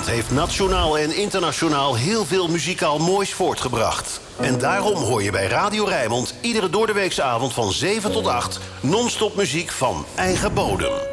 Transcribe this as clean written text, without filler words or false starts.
Nederland heeft nationaal en internationaal heel veel muzikaal moois voortgebracht. En daarom hoor je bij Radio Rijnmond iedere doordeweekse avond van 7 tot 8... non-stop muziek van eigen bodem.